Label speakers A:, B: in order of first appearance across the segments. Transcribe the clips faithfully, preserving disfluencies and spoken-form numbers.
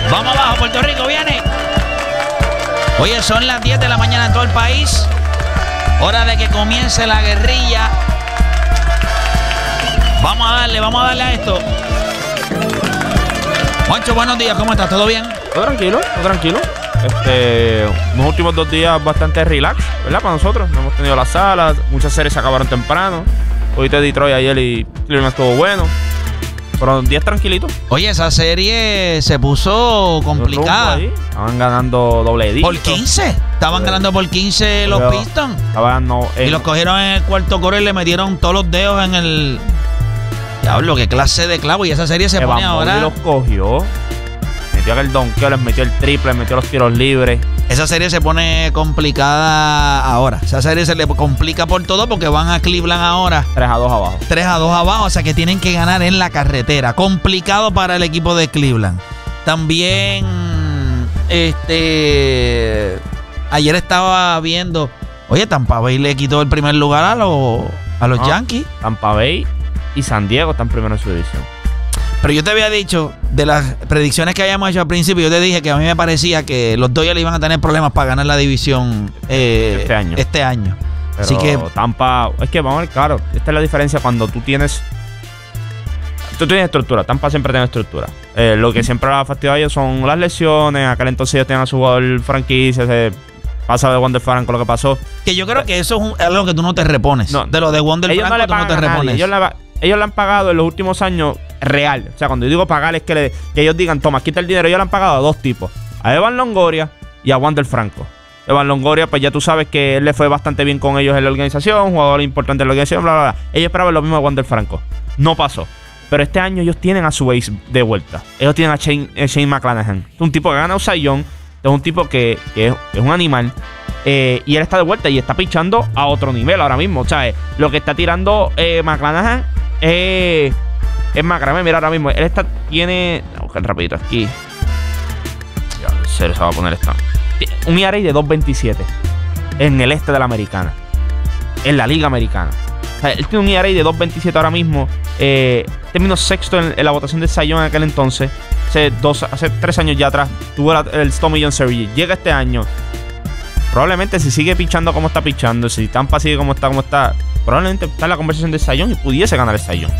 A: Vamos abajo, Puerto Rico viene. Oye, son las diez de la mañana en todo el país. Hora de que comience la guerrilla. Vamos a darle, vamos a darle a esto. Moncho, buenos días, ¿cómo estás? ¿Todo bien?
B: Todo tranquilo, todo tranquilo. Este, los últimos dos días bastante relax, ¿verdad? Para nosotros. No hemos tenido las salas, muchas series se acabaron temprano. Hoy te Detroit ayer y Cleveland estuvo bueno. Pero días tranquilitos.
A: Oye, esa serie se puso complicada.
B: Estaban ganando doble dígito.
A: ¿Por quince? Estaban sí. ganando por quince los Pero, Pistons.
B: Estaban no,
A: en... Y los cogieron en el cuarto quarter y le metieron todos los dedos en el... Diablo, qué clase de clavo. Y esa serie se Evan pone ahora...
B: Y los cogió. Metió aquel donkeo, les metió el triple, metió los tiros libres.
A: Esa serie se pone complicada ahora. Esa serie se le complica por todo porque van a Cleveland ahora.
B: tres a dos abajo.
A: tres a dos abajo, o sea que tienen que ganar en la carretera. Complicado para el equipo de Cleveland. También, este... ayer estaba viendo... Oye, Tampa Bay le quitó el primer lugar a los, a los no, Yankees.
B: Tampa Bay y San Diego están primero en su división.
A: Pero yo te había dicho, de las predicciones que habíamos hecho al principio, yo te dije que a mí me parecía que los Dodgers iban a tener problemas para ganar la división eh,
B: este año.
A: Este año.
B: Pero
A: así que
B: Tampa, es que vamos a ver, claro, esta es la diferencia cuando tú tienes... Tú tienes estructura, Tampa siempre tiene estructura. Eh, lo que siempre ha fastidiado a ellos son las lesiones. Aquel entonces ellos tenían a su jugador franquicia, se pasa de Wander Franco lo que pasó.
A: Que yo creo que eso es un, algo que tú no te repones. No, de lo de Wander Franco no, tú no te repones.
B: Ellos, le, ellos le han pagado en los últimos años real. O sea, cuando yo digo pagar es que, le, que ellos digan, toma, quita el dinero. Ellos le han pagado a dos tipos. A Evan Longoria y a Wander Franco. Evan Longoria, pues ya tú sabes que él le fue bastante bien con ellos en la organización, jugador importante en la organización, bla, bla, bla. Ellos esperaban lo mismo de Wander Franco. No pasó. Pero este año ellos tienen a su ace de vuelta. Ellos tienen a Shane, a Shane McClanahan. Es un tipo que ha ganado Cy Young. Es un tipo que, que es, es un animal. Eh, y él está de vuelta y está pichando a otro nivel ahora mismo. O sea, eh, lo que está tirando eh, McClanahan eh, es macramé. Mira ahora mismo. Él está, tiene... Voy a buscar rapidito aquí. Ya, en serio se va a poner esta. Un E R A de dos veintisiete en el este de la americana. En la liga americana. O sea, él tiene un E R A de dos veintisiete ahora mismo. Eh, terminó sexto en, en la votación de Cy Young en aquel entonces. Hace, dos, hace tres años ya atrás tuvo la, el Tommy John Surgery. Llega este año. Probablemente si sigue pichando como está pichando, si Tampa sigue como está, como está, probablemente está en la conversación de Cy Young y pudiese ganar el Cy Young.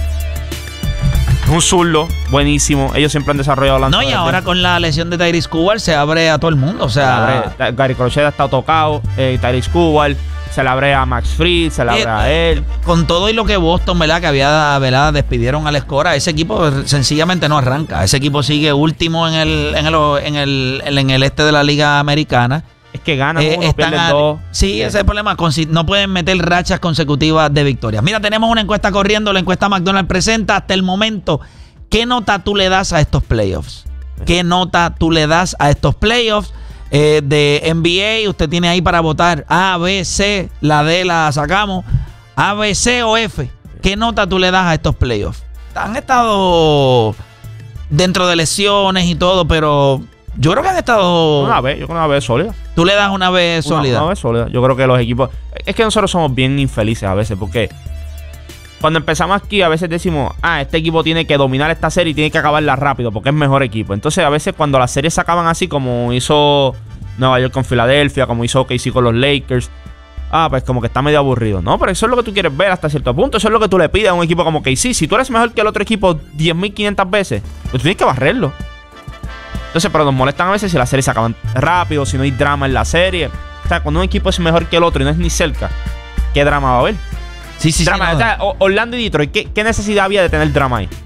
B: Un zurdo, buenísimo. Ellos siempre han desarrollado la...
A: No, y ahora con la lesión de Tyrese Cubar se abre a todo el mundo. O sea,
B: abre, Gary Crochet ha estado tocado. Eh, Tyrese Cubar se le abre a Max Fried, se le abre eh, a él.
A: Con todo y lo que Boston, ¿verdad? Que había, ¿verdad? Despidieron a Alex Cora. Ese equipo sencillamente no arranca. Ese equipo sigue último en el, en el, en el, en el este de la Liga Americana.
B: Es que ganan eh, uno, pierden a, dos.
A: Sí, ese es el problema. No pueden meter rachas consecutivas de victorias. Mira, tenemos una encuesta corriendo. La encuesta McDonald's presenta hasta el momento. ¿Qué nota tú le das a estos playoffs? ¿Qué nota tú le das a estos playoffs eh, de N B A? Usted tiene ahí para votar A, B, C. La D la sacamos. A, B, C o F. ¿Qué nota tú le das a estos playoffs? Han estado dentro de lesiones y todo, pero... Yo creo que han estado...
B: Una vez, yo creo que una vez sólida.
A: ¿Tú le das una vez sólida?
B: Una, una vez sólida. Yo creo que los equipos... Es que nosotros somos bien infelices a veces, porque cuando empezamos aquí a veces decimos, ah, este equipo tiene que dominar esta serie y tiene que acabarla rápido porque es mejor equipo. Entonces a veces cuando las series se acaban así, como hizo Nueva York con Filadelfia, como hizo O K C con los Lakers, ah, pues como que está medio aburrido. No, pero eso es lo que tú quieres ver hasta cierto punto. Eso es lo que tú le pides a un equipo como O K C. Si tú eres mejor que el otro equipo diez mil quinientas veces, pues tú tienes que barrerlo. Entonces, pero nos molestan a veces si las series se acaban rápido, si no hay drama en la serie. O sea, cuando un equipo es mejor que el otro y no es ni cerca, ¿qué drama va a haber?
A: Sí, sí,
B: drama,
A: sí. No.
B: O sea, Orlando y Detroit, ¿qué, ¿qué necesidad había de tener drama ahí?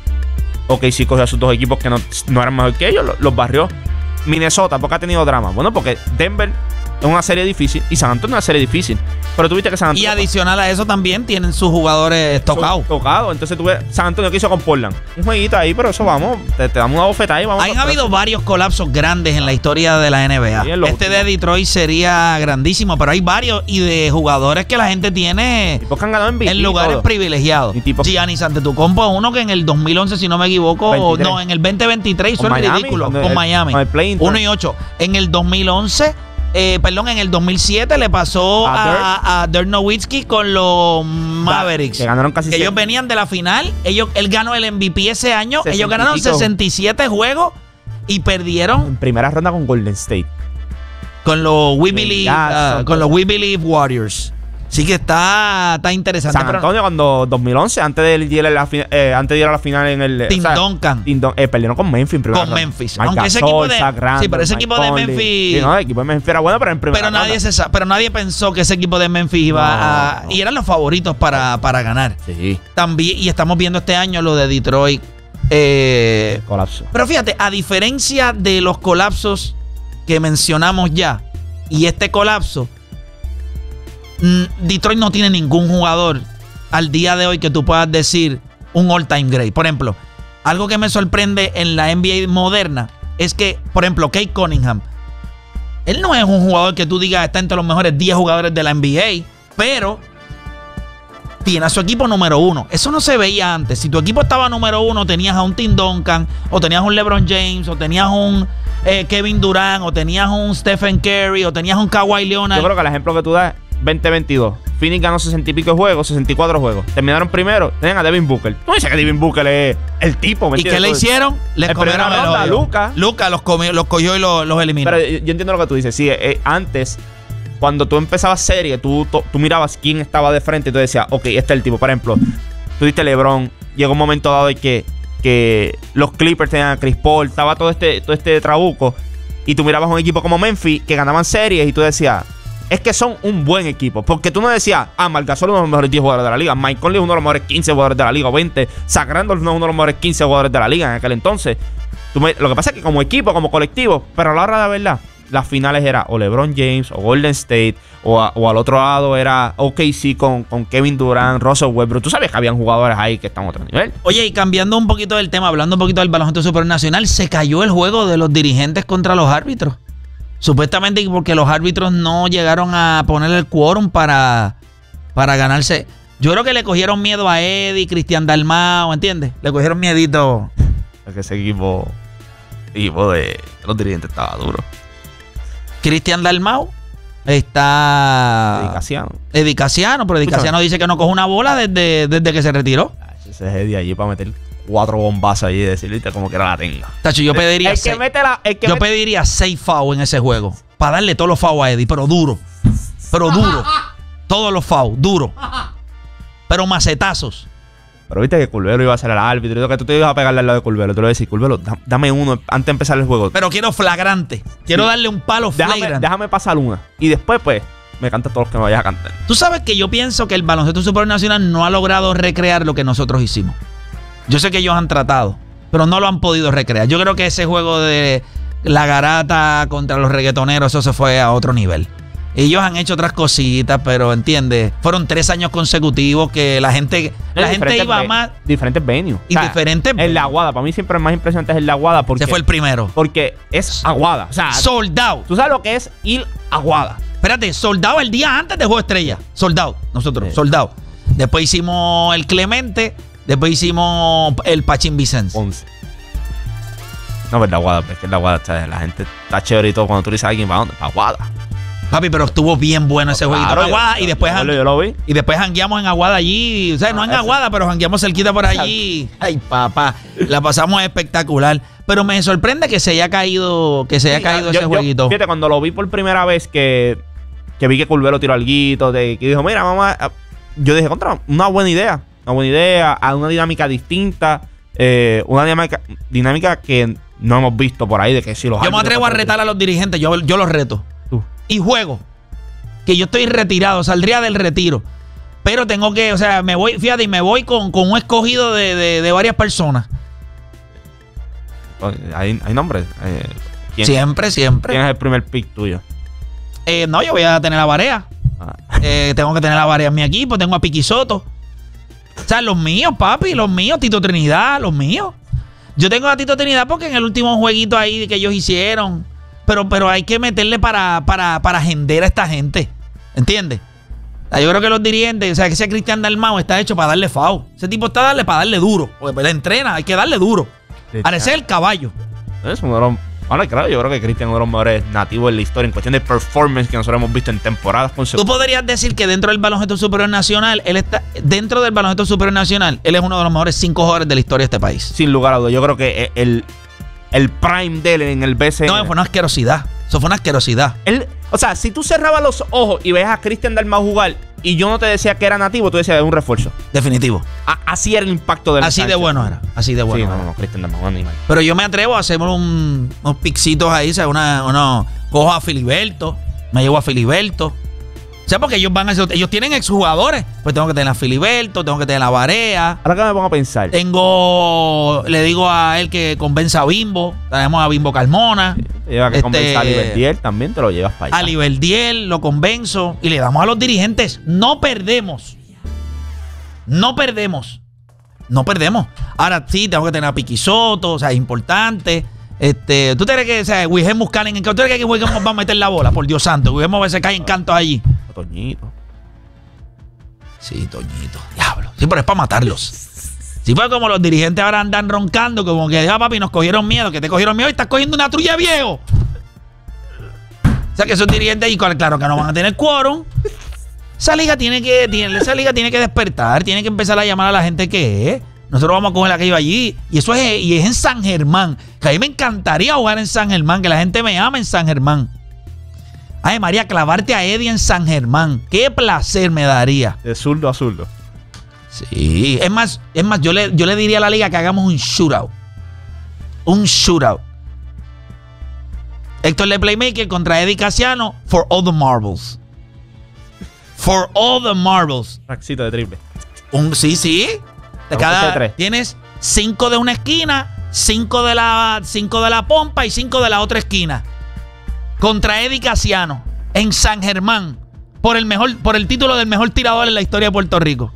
B: Ok, sí, cogió a sus dos equipos que no, no eran mejor que ellos, los, los barrió. Minnesota, ¿por qué ha tenido drama? Bueno, porque Denver es una serie difícil y San Antonio es una serie difícil. Pero tú viste que San Antonio...
A: Y adicional a eso también tienen sus jugadores tocados.
B: Tocados. Entonces tú ves San Antonio que hizo con Portland. Un jueguito ahí, pero eso vamos, te, te damos una bofetada y vamos.
A: Han habido varios colapsos grandes en la historia de la N B A. Sí, este último de Detroit sería grandísimo, pero hay varios y de jugadores que la gente tiene
B: que han ganado en,
A: en lugares todo. privilegiados. Giannis Antetokounmpo es uno que en el dos mil once, si no me equivoco, veintitrés. No, en el veinte veintitrés hizo el ridículo con, con el, Miami. Con el uno y ocho. En el dos mil once... Eh, perdón, en el dos mil siete le pasó a, a, a Dirk Nowitzki con los Mavericks.
B: Que ganaron casi
A: que ellos venían de la final. Ellos, él ganó el M V P ese año. Ellos ganaron sesenta y siete juegos y perdieron
B: En primera ronda con Golden State.
A: con los We
B: Sí,
A: Believe,
B: ya,
A: uh,
B: son-
A: con los We Believe Warriors. Sí que está, está interesante.
B: San
A: pero
B: Antonio cuando dos mil once, antes de ir a la, fi- eh, antes de ir a la final en el...
A: Tim
B: o sea,
A: Duncan.
B: Tim Dun- eh, perdieron con Memphis en primera
A: Con
B: ronda.
A: Memphis.
B: Mike
A: Aunque ese
B: Gasol,
A: equipo de-
B: Zach Randolph,
A: sí, pero ese
B: Mike
A: equipo de
B: Conley.
A: Memphis-
B: Sí, no, el equipo de Memphis era bueno, pero en primera
A: Pero nadie,
B: ronda.
A: se sa- pero nadie pensó que ese equipo de Memphis iba
B: No,
A: a...
B: no.
A: Y eran los favoritos para, para ganar.
B: Sí,
A: También, y estamos viendo este año lo de Detroit. eh,
B: colapso.
A: pero fíjate, a diferencia de los colapsos que mencionamos ya, y este colapso, mm, Detroit no tiene ningún jugador al día de hoy que tú puedas decir un all-time great. Por ejemplo, algo que me sorprende en la N B A moderna es que, por ejemplo, Kate Cunningham, él no es un jugador que tú digas está entre los mejores diez jugadores de la N B A, pero tiene a su equipo número uno. Eso no se veía antes. Si tu equipo estaba número uno, tenías a un Tim Duncan, o tenías un LeBron James, o tenías un eh, Kevin Durant, o tenías un Stephen Curry, o tenías un Kawhi Leonard.
B: Yo creo que el ejemplo que tú das veinte veintidós. Phoenix ganó sesenta y pico juegos, sesenta y cuatro juegos. Terminaron primero, tenían a Devin Booker. Tú dices que Devin Booker es el tipo, ¿me
A: ¿Y
B: entiendes?
A: qué le hicieron? Les
B: En
A: comieron
B: primera
A: el
B: ronda,
A: hoyo.
B: Luka.
A: Luka los, comió, los cogió y los, los eliminó.
B: Pero yo, yo entiendo lo que tú dices. Sí, eh, antes, cuando tú empezabas serie, tú, tú, tú mirabas quién estaba de frente y tú decías, ok, este es el tipo. Por ejemplo, tú diste LeBron, llegó un momento dado de que, que los Clippers tenían a Chris Paul, estaba todo este, todo este trabuco, y tú mirabas un equipo como Memphis que ganaban series y tú decías, es que son un buen equipo. Porque tú no decías, ah, Marc Gasol es uno de los mejores diez jugadores de la liga, Mike Conley es uno de los mejores quince jugadores de la liga, o veinte, Zach Randolph no es uno de los mejores quince jugadores de la liga en aquel entonces. Tú me- lo que pasa es que como equipo, como colectivo, pero a la hora de la verdad, las finales era o LeBron James o Golden State, o, a- o al otro lado era O K C con, con Kevin Durant, Russell Westbrook. Tú sabes que habían jugadores ahí que están a otro nivel.
A: Oye, y cambiando un poquito del tema, hablando un poquito del baloncesto supernacional, se cayó el juego de los dirigentes contra los árbitros. Supuestamente porque los árbitros no llegaron a poner el quórum para, para ganarse. Yo creo que le cogieron miedo a Eddie, Cristian Dalmau, ¿entiendes? Le cogieron miedito.
B: Es que ese equipo, equipo de los dirigentes estaba duro.
A: Cristian Dalmau está...
B: Eddie Casiano.
A: Eddie Casiano, pero Eddie
B: Escúchame.
A: Casiano dice que no coge una bola desde, desde que se retiró.
B: Ese es Eddie allí para meter cuatro bombazos allí y decirle como que era la tenga.
A: Tacho, yo pediría
B: El que
A: seis,
B: mete la. El que
A: yo
B: mete-
A: pediría seis fouls en ese juego. Para darle todos los fouls a Eddie, pero duro. Pero duro. Todos los fouls, duro. Pero macetazos.
B: Pero viste que Curvelo iba a ser el árbitro. Y lo que tú te ibas a pegarle al lado de Curvelo. Tú le ibas a decir, Curvelo, da- dame uno antes de empezar el juego.
A: Pero quiero flagrante. Quiero
B: Sí.
A: darle un palo
B: Déjame,
A: flagrante.
B: déjame pasar una. Y después, pues, me canta todos los que me vayas a cantar.
A: Tú sabes que yo pienso que el baloncesto supernacional no ha logrado recrear lo que nosotros hicimos. Yo sé que ellos han tratado, pero no lo han podido recrear. Yo creo que ese juego de la garata contra los reggaetoneros, eso se fue a otro nivel. Ellos han hecho otras cositas, pero entiendes, fueron tres años consecutivos que la gente, la gente
B: Diferentes
A: iba
B: ve-
A: más
B: Diferentes venues.
A: y diferentes.
B: En la Aguada. Para mí siempre el más impresionante es el la Aguada. Porque,
A: Se fue el primero.
B: porque es Aguada. O sea,
A: Soldado.
B: tú sabes lo que es ir a Aguada.
A: Espérate, soldado el día antes de Juego Estrella. Soldado, nosotros,
B: Sí.
A: soldado. Después hicimos el Clemente, después hicimos el Pachín Vicens.
B: once. No, pero la Aguada, pues, que la Aguada, o sea, la gente está chévere y todo. Cuando tú dices a alguien, ¿para dónde? Para Aguada.
A: Papi, pero estuvo bien bueno ese jueguito.
B: Claro,
A: en Aguada,
B: yo-
A: y después
B: yo,
A: han-
B: yo lo vi.
A: y después jangueamos en Aguada allí. O sea, no
B: Ah,
A: en
B: eso.
A: Aguada, pero jangueamos cerquita por allí. Ay, papá, la pasamos espectacular. Pero me sorprende que se haya caído, que se haya
B: Sí,
A: caído
B: yo-
A: ese
B: yo-
A: jueguito.
B: Fíjate, cuando lo vi por primera vez que, que vi que Curvelo tiró alguito, de, que dijo, mira, vamos a... Yo dije, contra, una buena idea. Una buena idea, a una dinámica distinta. eh, una dinámica, dinámica que no hemos visto por ahí, de que si los
A: Yo me
B: árbitros-
A: atrevo a retar a los dirigentes, yo, yo los reto.
B: Tú.
A: Y juego. Que yo estoy retirado, saldría del retiro. Pero tengo que, o sea, me voy, fíjate, y me voy con, con un escogido de, de- de varias personas.
B: Hay, hay nombres. Eh, ¿quién,
A: Siempre, siempre.
B: ¿Quién es el primer pick tuyo?
A: Eh, no, yo voy a tener la Varea.
B: Ah.
A: Eh, tengo que tener la Varea en mi equipo. Tengo a Piqui Soto. O sea, los míos, papi, los míos. Tito Trinidad, los míos. Yo tengo a Tito Trinidad porque en el último jueguito ahí que ellos hicieron. Pero, pero hay que meterle para, para, para agender a esta gente. ¿Entiendes? O sea, yo creo que los dirigentes, o sea, que ese Cristian Dalmau está hecho para darle foul. Ese tipo está darle para darle duro. Porque pues, le entrena, hay que darle duro. Ahora ese es el caballo.
B: Es uno de los... Ahora, claro, yo creo que Cristian es uno de los mejores nativos en la historia en cuestión de performance que nosotros hemos visto en temporadas
A: Tú
B: consecutivas.
A: podrías decir que dentro del baloncesto superior nacional, él está dentro del baloncesto superior nacional, él es uno de los mejores cinco jugadores de la historia de este país.
B: Sin lugar a dudas, yo creo que el, el prime de él en el B C N.
A: No, fue una asquerosidad. Eso fue una asquerosidad.
B: Él, o sea, si tú cerrabas los ojos y ves a Cristian Dalmau jugar y yo no te decía que era nativo, tú decías es un refuerzo.
A: Definitivo.
B: A, así era el impacto del
A: Así de bueno era. Así de bueno.
B: Sí,
A: era.
B: no, no, Cristian Dalmau, un animal.
A: Pero yo me atrevo a hacer un, unos pixitos ahí, ¿sabes? Una, uno, cojo a Filiberto, me llevo a Filiberto. O sea, porque ellos van a ellos tienen exjugadores. Pues tengo que tener a Filiberto, tengo que tener a Barea.
B: Ahora que me pongo a pensar.
A: Tengo, le digo a él que convenza a Bimbo. Tenemos a Bimbo Carmona.
B: Te lleva que
A: este,
B: convencer a Liberdiel también, te lo llevas para allá.
A: A Liberdiel lo convenzo y le damos a los dirigentes. No perdemos. No perdemos. No perdemos. Ahora sí, tengo que tener a Piqui Soto, o sea, es importante. Este, ¿tú crees que, o sea, Wilhelm Muscalen, ¿en qué tú crees que Wilhelm va a meter la bola? Por Dios santo, Wilhelm a veces cae en cantos allí.
B: Toñito.
A: Sí, Toñito. Diablo. Sí, pero es para matarlos. Sí, fue como los dirigentes ahora andan roncando, como que, ah, papi, nos cogieron miedo, que te cogieron miedo y estás cogiendo una trulla viejo. O sea, que esos dirigentes ahí, claro que no van a tener quórum. Esa liga tiene que, tiene, esa liga tiene que despertar, tiene que empezar a llamar a la gente que es. Nosotros vamos a coger aquello allí. Y eso es, y es en San Germán. Que a mí me encantaría jugar en San Germán, que la gente me ama en San Germán. Ay, María, clavarte a Eddie en San Germán. Qué placer me daría.
B: De zurdo a zurdo.
A: Sí. Es más, es más yo, le, yo le diría a la liga que hagamos un shootout. Un shootout. Héctor de Playmaker contra Eddie Casiano for all the marbles. For all the marbles.
B: Raxito de triple.
A: Un, sí, sí. De cada, tienes cinco de una esquina, cinco de la, cinco de la pompa y cinco de la otra esquina. Contra Eddie Casiano en San Germán por el mejor, por el título del mejor tirador en la historia de Puerto Rico.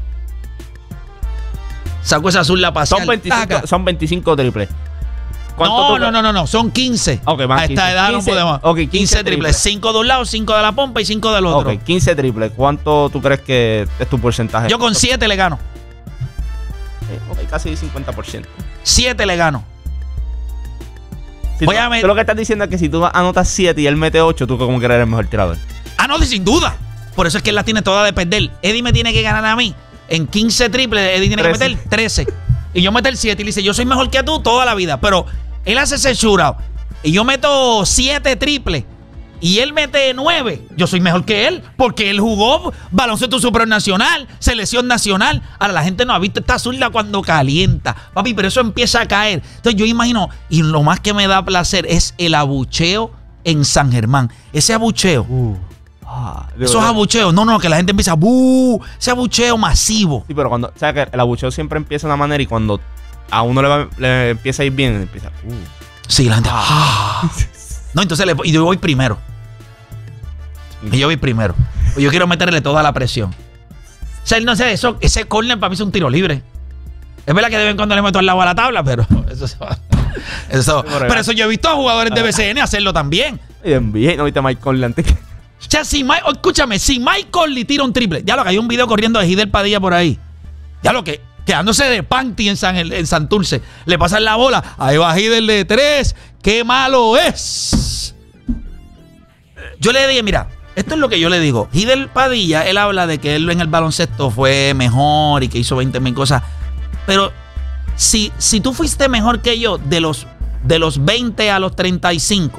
A: Saco esa azul la pasada.
B: Son veinticinco, son veinticinco triples.
A: No, no, no, no, no, son quince.
B: Okay,
A: a esta
B: quince.
A: edad
B: quince,
A: no podemos.
B: Okay, quince, quince triples.
A: cinco de un lado, cinco de la pompa y cinco del otro.
B: Ok, quince triples. ¿Cuánto tú crees que es tu porcentaje?
A: Yo con siete le gano.
B: Eh, ok, casi cincuenta por ciento.
A: siete le gano.
B: Si
A: Voy
B: tú,
A: a met-
B: tú lo que estás diciendo es que si tú anotas siete y él mete ocho, tú como que eres el mejor tirador.
A: Ah, no, sin duda. Por eso es que él la tiene toda de perder. Eddie me tiene que ganar a mí. En quince triples, Eddie tiene
B: trece.
A: que meter trece. Y yo meter siete. Y le dice, yo soy mejor que tú toda la vida. Pero él hace ese shootout. Y yo meto siete triples. Y él mete nueve. Yo soy mejor que él. Porque él jugó baloncesto supernacional, selección nacional. Ahora la gente no ha visto esta zurda cuando calienta. Papi, pero eso empieza a caer. Entonces yo imagino, y lo más que me da placer es el abucheo en San Germán. Ese abucheo.
B: Uh. Ah,
A: Esos abucheos, no, no, que la gente empieza, ¡buh! Ese abucheo masivo.
B: Sí, pero cuando, o sea, que el abucheo siempre empieza de una manera y cuando a uno le, va, le empieza a ir bien, empieza, uh.
A: Sí, la gente, ¡ah! No, entonces le, y yo voy primero. Y yo voy primero. Yo quiero meterle toda la presión. O sea, él no sé, eso, ese corner para mí es un tiro libre. Es verdad que de vez en cuando le meto al lado a la tabla, pero eso se va. Eso, pero eso yo he visto a jugadores de B C N hacerlo también.
B: Bien, bien, ¿no viste a Mike Conley antes que?
A: O sea, si Mike, escúchame, si Mike Conley tira un triple, ya lo que hay un video corriendo de Hidel Padilla por ahí. Ya lo que, quedándose de panty en, San, en Santurce, le pasan la bola, ahí va Hidel de tres, qué malo es. Yo le dije, mira, esto es lo que yo le digo. Hidel Padilla, él habla de que él en el baloncesto fue mejor y que hizo veinte mil cosas, pero si, si tú fuiste mejor que yo de los, de los veinte a los treinta y cinco,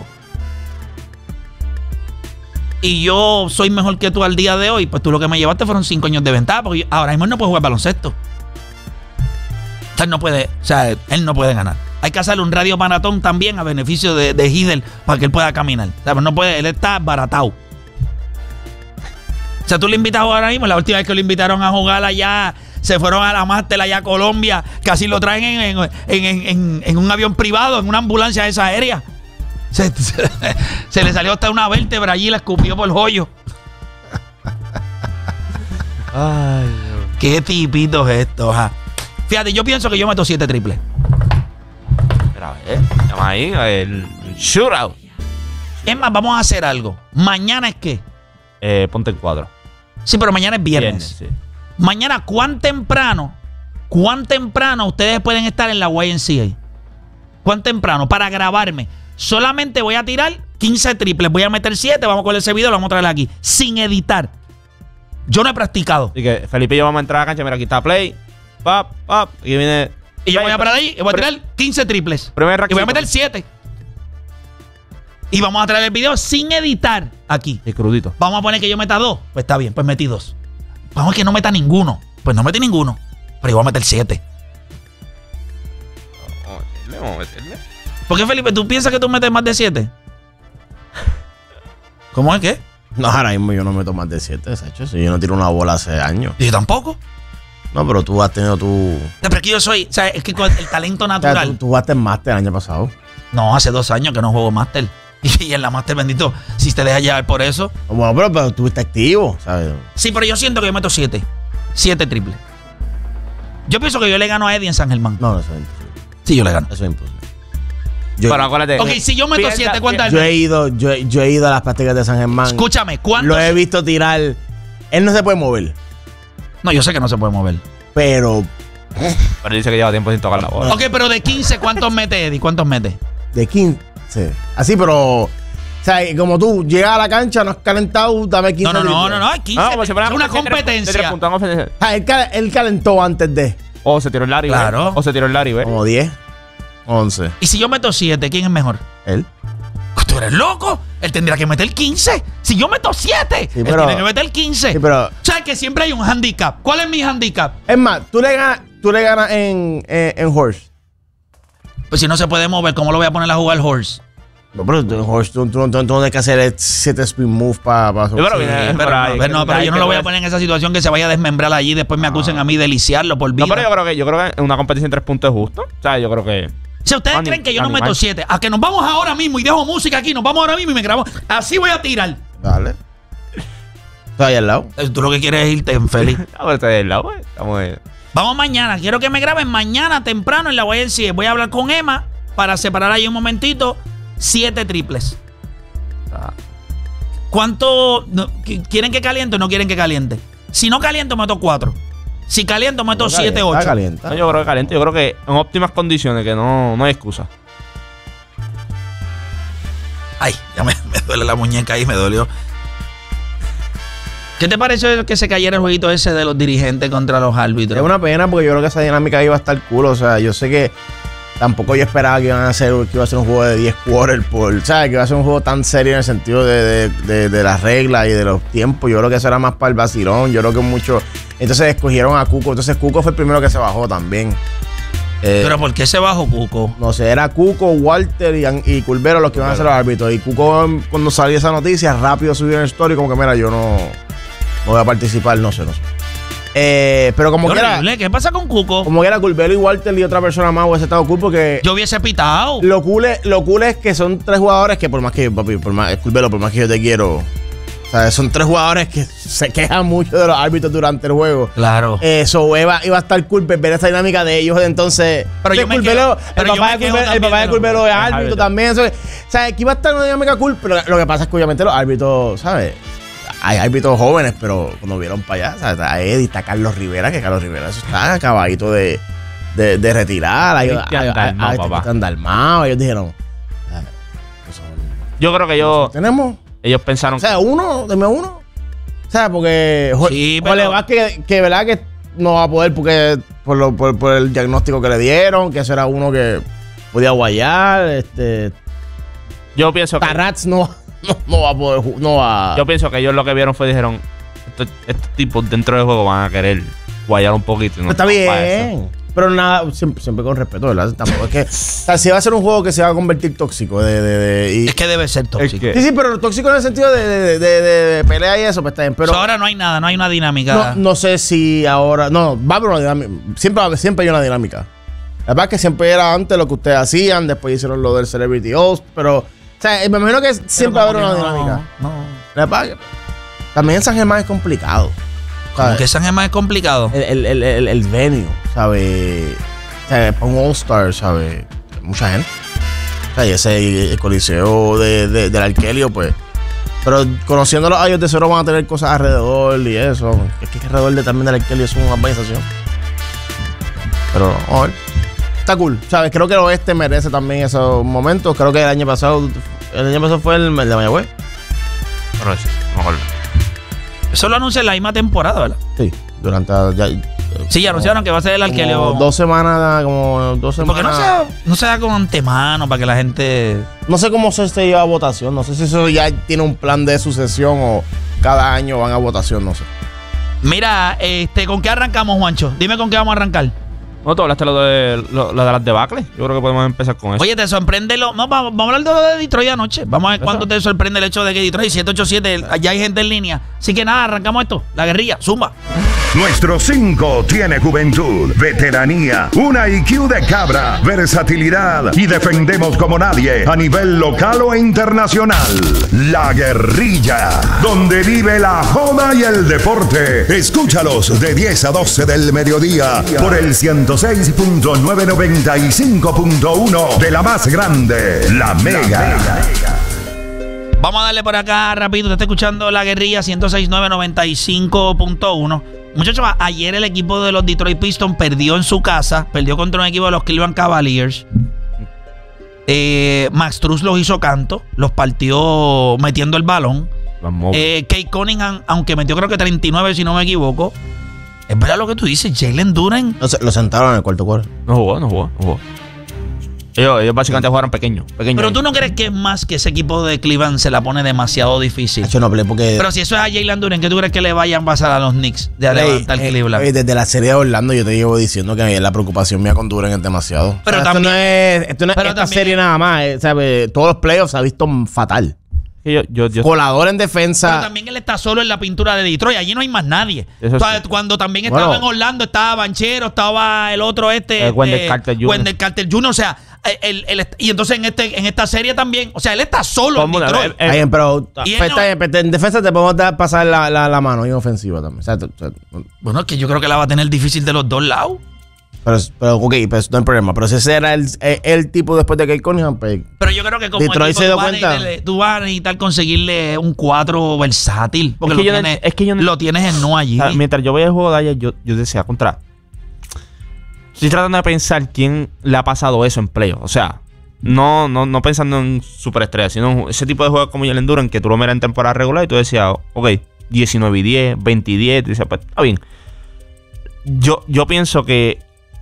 A: y yo soy mejor que tú al día de hoy, pues tú lo que me llevaste fueron cinco años de ventaja, porque yo, ahora mismo él no puede jugar baloncesto. O sea, él no puede, o sea, él no puede ganar. Hay que hacerle un radio maratón también a beneficio de, de Hidel para que él pueda caminar. O sea, pues no puede, él está baratado. O sea, tú le invitas a jugar ahora mismo, la última vez que lo invitaron a jugar allá, se fueron a la máster allá a Colombia, casi lo traen en, en, en, en, en un avión privado, en una ambulancia de esa aérea. Se, se, se le salió hasta una vértebra allí y la escupió por el joyo.
B: Ay, Dios.
A: Qué tipito es esto, ja. Fíjate, yo pienso que yo meto siete triples.
B: Espera, eh. Llama ahí el shootout.
A: Es más, vamos a hacer algo. ¿Mañana es qué?
B: Eh, ponte en cuadro.
A: Sí, pero mañana es viernes.
B: Viernes, sí.
A: Mañana, ¿cuán temprano? ¿Cuán temprano ustedes pueden estar en la Y M C A? ¿Cuán temprano? Para grabarme. Solamente voy a tirar quince triples. Voy a meter siete. Vamos con ese video. Lo vamos a traer aquí. Sin editar. Yo no he practicado.
B: Así que Felipe y yo vamos a entrar a la cancha. Mira, aquí está play. Pap, pap. Aquí viene
A: Y yo voy a parar ahí y voy a tirar quince triples.
B: Primer
A: Y voy a meter siete. Y vamos a traer el video sin editar aquí.
B: Y crudito.
A: Vamos a poner que yo meta dos. Pues está bien, pues metí dos. Vamos a que no meta ninguno. Pues no metí ninguno. Pero yo voy a meter siete.
B: Vamos a meterle, vamos a meterle.
A: ¿Por qué, Felipe? ¿Tú piensas que tú metes más de siete? ¿Cómo es que?
C: No, ahora mismo yo no meto más de siete, Sacho. Si yo no tiro una bola hace años.
A: Yo tampoco.
C: No, pero tú has tenido tu...
A: Pero es que yo soy... O sea, es que con el talento
C: O sea,
A: natural...
C: tú, tú jugaste en Master el año pasado.
A: No, hace dos años que no juego Master. Y en la Master, bendito, si te dejas llevar por eso.
C: Bueno, pero, pero tú estás activo, ¿sabes?
A: Sí, pero yo siento que yo meto siete. Siete triples. Yo pienso que yo le gano a Eddie en San Germán.
C: No, eso es imposible.
A: Sí, yo le gano.
C: Eso es imposible. Yo,
B: Pero acuérdate.
A: Ok, si yo meto
B: Piensa-
A: siete, ¿cuántas?
C: yo he ido, yo, he- yo he ido a las prácticas de San Germán.
A: Escúchame, ¿cuántos?
C: Lo he visto tirar. Él no se puede mover,
A: No, yo sé que no se puede mover.
C: pero
B: Pero dice que lleva tiempo sin tocar la bola.
A: Ok, pero de quince, ¿cuántos mete Eddie? ¿Cuántos mete?
C: de quince. Así, pero... O sea, como tú llegas a la cancha, no has calentado, dame quince.
A: No, no, no,
C: triples.
A: no, no, es quince.
B: Ah, como si fuera
A: es una
B: de tres- de tres
A: competencia.
B: puntos, vamos a hacer-
C: Ah, él, cal- él calentó antes de...
B: O se tiró el Larry,
A: Claro.
B: ¿ves? O se tiró el Larry, ¿ves?
C: Como diez, once.
A: Y si yo meto siete, ¿quién es mejor?
C: Él.
A: ¿Tú eres loco? Él tendrá que meter quince. Si yo meto siete,
C: Sí,
A: él
C: pero-
A: tiene que meter quince.
C: Sí, pero...
A: O sea, que siempre hay un handicap. ¿Cuál es mi handicap?
C: Es más, tú le ganas, tú le ganas en, en, en Horse.
A: Pues si no se puede mover, ¿cómo lo voy a poner a jugar Horse?
C: No, pero tú en Horse tú, tú, tú, tú no tienes que hacer siete spin moves para... Pa,
B: pero
C: sí.
B: viene-
A: Pero,
B: por ahí,
A: no, pero, no, pero
B: hay
A: yo no
B: que
A: lo voy a
B: ver.
A: poner en esa situación que se vaya a desmembrar allí y después me acusen a mí de lisiarlo por vida.
B: No, pero yo creo que yo creo que en una competición de tres puntos es justo. O sea, yo creo que.
A: Si ustedes
B: Ani-
A: creen que yo no
B: animal.
A: meto siete, a que nos vamos ahora mismo y dejo música aquí, nos vamos ahora mismo y me grabo. Así voy a tirar.
C: Dale. Está ahí al lado.
A: Eh, Tú lo que quieres es irte en feliz.
B: A ver, está del lado, pues. Estamos ahí.
A: Vamos mañana. Quiero que me graben mañana temprano en la Y M C A. Voy a hablar con Emma para separar ahí un momentito. Siete triples.
B: Ah.
A: ¿Cuánto? no, qu- ¿Quieren que caliente o no quieren que caliente? Si no caliento, meto cuatro. Si caliento, meto
C: Está
A: siete,
C: caliente, está
A: ocho.
C: caliente.
B: No, yo creo que caliente. Yo creo que en óptimas condiciones, que no, no hay excusa.
A: Ay, ya me, me duele la muñeca ahí, me dolió. ¿Qué te pareció que se cayera el jueguito ese de los dirigentes contra los árbitros?
C: Es una pena porque yo creo que esa dinámica iba a estar cool. O sea, yo sé que tampoco yo esperaba que iban a hacer, que iba a ser un juego de diez quarters por, ¿sabes? Que iba a ser un juego tan serio en el sentido de, de, de, de las reglas y de los tiempos. Yo creo que eso era más para el vacilón. Yo creo que mucho. Entonces escogieron a Cuco. Entonces Cuco fue el primero que se bajó también. Eh,
A: ¿Pero por qué se bajó Cuco?
C: no sé, era Cuco, Walter y, y Culbero los que iban a ser los árbitros. Y Cuco, cuando salió esa noticia, rápido subió en el story como que, mira, yo no, no voy a participar, no sé, no sé. Eh, pero como
A: Qué
C: que era,
A: horrible. ¿Qué pasa con Cuco?
C: como que era Culbero y Walter y otra persona más hubiese estado cool porque
A: Yo hubiese pitado.
C: lo cool, es, lo cool es que son tres jugadores que por más que, papi, por más, Culbero, por más que yo te quiero, o sea, son tres jugadores que se quejan mucho de los árbitros durante el juego.
A: Claro.
C: Eso iba, iba a estar cool ver esa dinámica de ellos. Entonces,
A: Pero yo
C: de
A: me
C: Culbero,
A: quedo-
C: el
A: pero yo
C: papá
A: me
C: de
A: quedo
C: Culbero, el
A: también
C: papá de
A: de los-
C: Culbero es
B: es
C: árbitro
B: árbitro.
C: también. Eso, o sea, que iba a estar una dinámica cool, pero lo que pasa es que obviamente los árbitros, ¿sabes? Hay árbitros jóvenes, pero cuando vieron para allá, ¿sabes? Está Eddie, está Carlos Rivera, que Carlos Rivera eso está acabadito de, de, de retirar. Hay,
B: Cristian
C: hay- hay-
B: Dalmau,
C: hay-
B: papá.
C: Cristian Dalmau. Ellos dijeron, "Ah, pues son-
B: Yo creo que ellos,
C: tenemos,
B: ellos pensaron
C: o sea, uno, deme uno. O sea, porque Jo-
A: Sí,
C: Jorge
A: pero-
C: Vázquez, que verdad que no va a poder porque por, lo, por, por el diagnóstico que le dieron, que eso era uno que podía guayar. Este,
B: yo pienso que
C: Tarrats no, no, no va a poder, ju- no va.
B: yo pienso que ellos lo que vieron fue dijeron, estos, estos tipos dentro del juego van a querer guayar un poquito. y no
C: Está
B: estamos para eso.
C: bien. Pero nada, siempre, siempre con respeto, ¿verdad? Tampoco es que. O sea, si va a ser un juego que se va a convertir tóxico. De, de, de- y-
A: Es que debe ser tóxico.
B: que-
C: sí, sí, pero tóxico en el sentido de, de, de- de- de pelea y eso, pues está bien. Pero
A: So, ahora no hay nada, no hay una dinámica.
C: no, no sé si ahora. No, va a haber una dinámica. Siempre, va a haber- siempre hay una dinámica. La verdad es que siempre era antes lo que ustedes hacían, después hicieron lo del Celebrity Host, pero. O sea, me imagino que siempre va a haber una
A: Pero como que
C: dinámica.
A: No, no.
C: La verdad es que también San Germán es complicado.
A: Como
C: ¿sabes?
A: que San Germán es complicado.
C: El, el, el, el, el venue, ¿sabes? O sea, para un All-Star, ¿sabes? Mucha gente. O sea, y ese el coliseo de, de, del Arkelio, pues. Pero conociendo a ellos de cero van a tener cosas alrededor y eso. Es que alrededor de, también del Arkelio es una urbanización. Pero, vamos a ver. Está cool, ¿sabes? Creo que el oeste merece también esos momentos. Creo que el año pasado, el año pasado fue el, el de Mayagüez.
B: Pero sí, mejor.
A: Eso lo anuncia en la misma temporada, ¿verdad?
C: Sí, durante ya,
A: Sí, ya anunciaron que va a ser el Arkelio.
C: Como dos semanas, como dos semanas.
A: Porque no se, no se da con antemano para que la gente...
C: No sé cómo se lleva a votación. No sé si eso ya tiene un plan de sucesión o cada año van a votación, no sé.
A: Mira, este, ¿con qué arrancamos, Juancho? Dime con qué vamos a arrancar.
B: No, tú hablaste lo de, lo, lo de las debacles. Yo creo que podemos empezar con eso.
A: Oye, ¿te sorprende lo...? No, vamos, vamos a hablar de lo de Detroit anoche. Vamos a ver cuánto te sorprende el hecho de que Detroit siete ocho siete, ya hay gente en línea. Así que nada, arrancamos esto. La guerrilla, zumba.
D: Nuestro cinco tiene juventud, veteranía, una I Q de cabra, versatilidad y defendemos como nadie a nivel local o internacional. La guerrilla, donde vive la joda y el deporte. Escúchalos de diez a doce del mediodía por el ciento seis punto novecientos noventa y cinco punto uno de la más grande, la Mega.
A: Vamos a darle por acá rápido. Te está escuchando La Guerrilla ciento seis punto nueve noventa y cinco punto uno. Muchachos, ayer el equipo de los Detroit Pistons perdió en su casa. Perdió contra un equipo de los Cleveland Cavaliers. Eh, Max Strus los hizo canto. Los partió metiendo el balón. Eh, Kate Cunningham, aunque metió creo que treinta y nueve si no me equivoco. Es verdad lo que tú dices, Jalen Duren.
C: Lo, lo sentaron en el cuarto cuarto.
B: No jugó, no jugó, no jugó. Ellos, ellos básicamente jugaron pequeños. Pequeño
A: Pero tú no crees que es más que ese equipo de Cleveland se la pone demasiado difícil.
C: Hecho, no, porque...
A: Pero si eso es a Jalen Duren, ¿qué tú crees que le vayan a pasar a los Knicks de levantar
C: hey,
A: Cleveland?
C: Hey, desde la serie de Orlando yo te llevo diciendo que la preocupación mía con Duren es demasiado.
A: Pero
C: o
A: también,
C: sea, esto no es, esto no es
A: pero
C: esta
A: también,
C: serie nada más. Eh, ¿sabe? Todos los playoffs se ha visto fatal.
B: Yo, yo, yo,
C: Colador en defensa.
A: Pero también él está solo en la pintura de Detroit. Allí no hay más nadie.
B: Eso
A: o sea,
B: sí.
A: Cuando también estaba
C: Bueno.
A: en Orlando, estaba Banchero, estaba el otro este.
B: Eh, Wendell
A: eh,
B: Carter junior
A: Wendell Carter junior O sea, el, el, el- y entonces en este en esta serie también. O sea, él está solo en
B: Vamos a ver,
A: Detroit.
B: eh,
C: Está bien, pero
A: Y él
C: pues,
A: no-
C: está bien, pero en defensa te podemos dar, pasar la, la, la mano y en ofensiva también. O sea, tú- o sea,
A: Bueno, es que yo creo que la va a tener difícil de los dos lados.
C: pero, pero ok, pues no hay problema. Pero si ese era el, el, el tipo después de Kate Cunningham, pues
A: Pero yo creo que como
C: Detroit
A: equipo
C: se dio
A: tú, vas a
C: cuenta.
A: necesitar- tú vas a necesitar conseguirle un cuatro versátil. Porque
B: Es que
A: lo,
B: yo no-
A: tienes,
B: es que yo no-
A: lo tienes en no allí.
B: O sea, mientras yo veía el juego de ayer, yo, yo decía, contra. Estoy tratando de pensar quién le ha pasado eso en playoff. O sea, no, no, no pensando en superestrellas, sino ese tipo de juegos como Jalen Duren, que tú lo miras en temporada regular y tú decías, ok, diecinueve y diez, veinte y diez. Tú decías, pues está bien. Yo, yo pienso que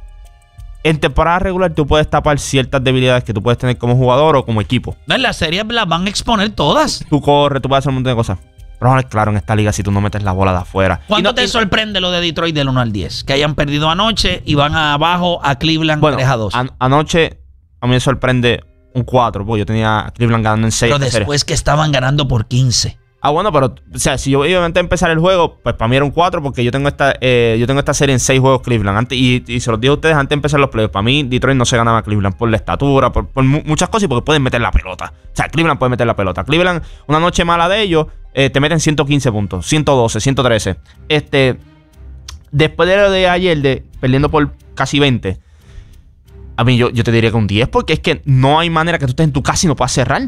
B: en temporada regular tú puedes tapar ciertas debilidades que tú puedes tener como jugador o como equipo.
A: No, en la serie las van a exponer todas.
B: Tú corres, tú puedes hacer un montón de cosas. Pero es claro, en esta liga, si tú no metes la bola de afuera.
A: ¿Cuánto
B: Y no-
A: te
B: y-
A: sorprende lo de Detroit del uno al diez? Que hayan perdido anoche y van abajo a Cleveland
B: Bueno,
A: tres a dos.
B: an- anoche a mí me sorprende un cuatro, porque yo tenía a Cleveland ganando en seis.
A: Pero después que estaban ganando por quince.
B: Ah, bueno, pero, o sea, si yo iba antes de empezar el juego, pues para mí era un cuatro, porque yo tengo esta eh, yo tengo esta serie en seis juegos Cleveland. Antes, y, y se los digo a ustedes antes de empezar los playoffs. Para mí, Detroit no se ganaba a Cleveland por la estatura, por, por mu- muchas cosas y porque pueden meter la pelota. O sea, Cleveland puede meter la pelota. Cleveland, una noche mala de ellos, eh, te meten ciento quince puntos, ciento doce, ciento trece. Este, después de lo de ayer, de perdiendo por casi veinte, a mí yo, yo te diría que un diez, porque es que no hay manera que tú estés en tu casa y no puedas cerrar.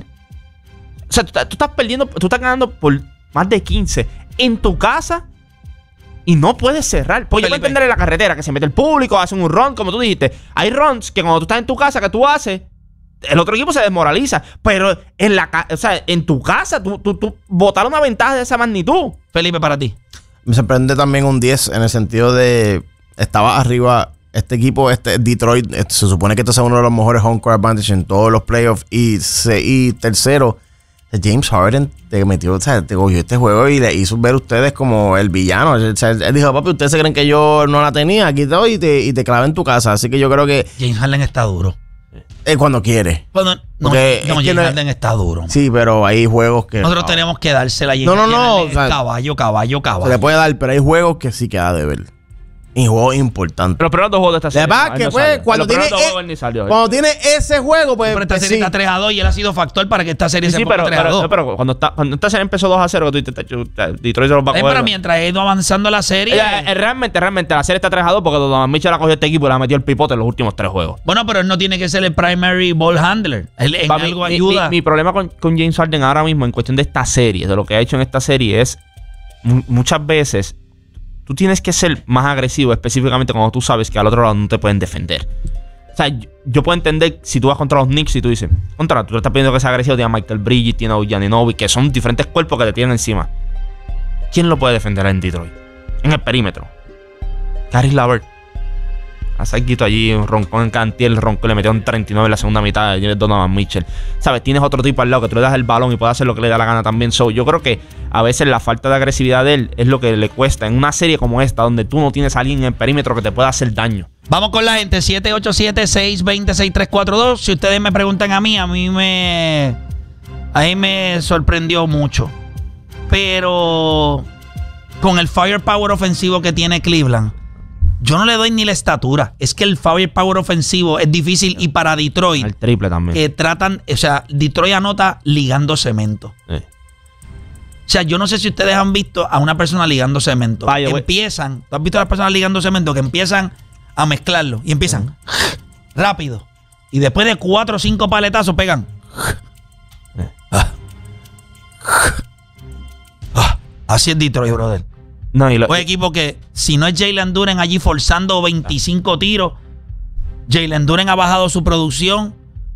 B: O sea, tú, estás- tú estás perdiendo, tú estás ganando por más de quince en tu casa y no puedes cerrar. Pues yo puedo
A: Felipe.
B: entender en la carretera que se mete el público, hacen un run, como tú dijiste. Hay runs que cuando tú estás en tu casa, que tú haces, el otro equipo se desmoraliza. Pero en la ca- o sea, en tu casa, tú, tú, tú botar una ventaja de esa magnitud.
A: Felipe, para ti.
C: me sorprende también un diez en el sentido de estaba arriba este equipo, este Detroit, este, se supone que este es uno de los mejores home court advantage en todos los playoffs y, se, y tercero, James Harden te metió, o sea, te cogió este juego y le hizo ver a ustedes como el villano. O sea, él dijo, papi, ustedes se creen que yo no la tenía, aquí estoy y te, y te clavé en tu casa. Así que yo creo que
A: James Harden está duro.
C: es cuando quiere.
A: Cuando, no,
C: Porque
A: no,
C: es que
A: James
C: no es-
A: Harden está duro.
C: Sí, pero hay juegos que
A: Nosotros
C: no.
A: tenemos que dársela a James
C: No, no,
A: Harden.
C: no,
A: James Harden
C: o
A: es
C: sea,
A: caballo, caballo,
C: se
A: caballo.
C: le puede dar, pero hay juegos que sí queda de ver. Y juegos importantes.
B: Pero los primeros dos juegos de esta
C: De
B: serie.
C: verdad
B: no, él
C: que
B: no
C: pues
B: salió.
C: cuando
B: Los
C: tiene,
B: primeros dos
C: e-
B: juegos él ni salió, ¿eh?
C: cuando tiene ese juego, pues,
A: Pero esta
C: pues
A: serie
C: sí.
A: está tres a dos y él ha sido factor para que esta serie
B: Sí,
A: se
B: sí,
A: ponga
B: pero,
A: tres a dos.
B: pero, pero cuando, está, cuando esta serie empezó dos a cero, que tú dices, Detroit se los va a
A: Eh,
B: coger.
A: pero mientras ha ido avanzando la serie.
B: Ella, eh, realmente, realmente, la serie está tres a dos porque Donovan Mitchell ha cogido este equipo y le ha metido el pipote en los últimos tres juegos.
A: Bueno, pero él no tiene que ser el primary ball handler. Él en
B: Papi,
A: algo
B: mi-
A: ayuda.
B: Mi, mi problema con, con James Harden ahora mismo en cuestión de esta serie, de lo que ha hecho en esta serie, es mu- muchas veces tú tienes que ser más agresivo, específicamente cuando tú sabes que al otro lado no te pueden defender. O sea, yo, yo puedo entender si tú vas contra los Knicks y tú dices, contra, tú le estás pidiendo que sea agresivo, tiene a Michael Bridges, tiene a Ujanovic, que son diferentes cuerpos que te tienen encima. ¿Quién lo puede defender en Detroit? En el perímetro. Caris LeVert. A Saquito allí, roncó en Cantiel, roncó, le metió un treinta y nueve en la segunda mitad. Tienes Donovan Mitchell. ¿Sabes? Tienes otro tipo al lado que tú le das el balón y puede hacer lo que le da la gana también. So, yo creo que a veces la falta de agresividad de él es lo que le cuesta en una serie como esta, donde tú no tienes a alguien en el perímetro que te pueda hacer daño.
A: Vamos con la gente, siete ocho siete, seis dos cero, seis tres cuatro dos. Si ustedes me preguntan a mí, a mí me... A mí me sorprendió mucho. Pero con el firepower ofensivo que tiene Cleveland, yo no le doy ni la estatura. Es que el firepower ofensivo es difícil. Y para Detroit,
B: El triple también.
A: que tratan, o sea, Detroit anota ligando cemento.
B: Sí.
A: O sea, yo no sé si ustedes han visto a una persona ligando cemento.
B: Vaya, güey.
A: Empiezan, ¿tú has visto a las personas ligando cemento? Que empiezan a mezclarlo y empiezan uh-huh. rápido. Y después de cuatro o cinco paletazos pegan.
B: Eh.
A: Ah. Ah. Así es Detroit, brother.
B: No, y lo,
A: Un equipo que, si no es Jalen Duren allí forzando veinticinco tiros, Jalen Duren ha bajado su producción.